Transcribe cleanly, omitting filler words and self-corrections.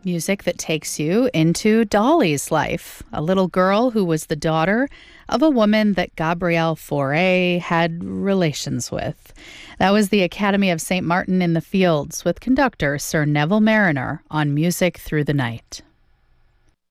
Music that takes you into Dolly's life, a little girl who was the daughter of a woman that Gabrielle Fauré had relations with. That was the Academy of St. Martin in the Fields with conductor Sir Neville Mariner on Music Through the Night.